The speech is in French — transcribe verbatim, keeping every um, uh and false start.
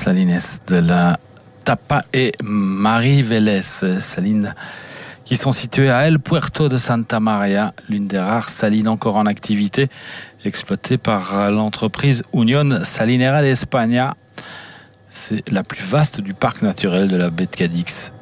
salines de la Tapa et Mariveles, salines qui sont situées à El Puerto de Santa Maria, l'une des rares salines encore en activité, exploitée par l'entreprise Unión Salinera de España. C'est la plus vaste du parc naturel de la baie de Cadix.